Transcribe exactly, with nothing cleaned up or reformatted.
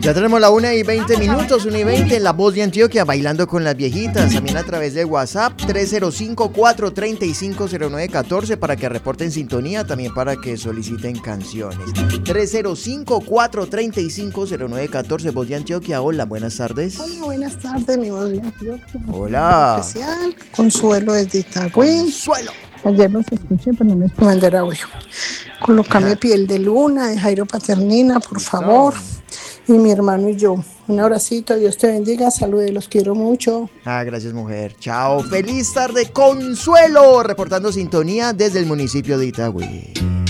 Ya tenemos la una y veinte minutos, una y veinte en La Voz de Antioquia, bailando con las viejitas. También a través de WhatsApp, tres cero cinco, cuatro tres cinco, cero nueve uno cuatro, para que reporten sintonía, también para que soliciten canciones. tres cero cinco, cuatro tres cinco, cero nueve uno cuatro, Voz de Antioquia. Hola, buenas tardes. Hola, buenas tardes, mi Voz de Antioquia. Hola. Especial, Consuelo desde Itagüí. Consuelo. Ayer los escuché, pero no les puedo mandar audio. Colócame Piel de Luna, de Jairo Paternina, por favor. Y mi hermano y yo. Un abracito, Dios te bendiga, saludos, los quiero mucho. Ah, gracias, mujer. Chao. Feliz tarde, Consuelo, reportando sintonía desde el municipio de Itagüí.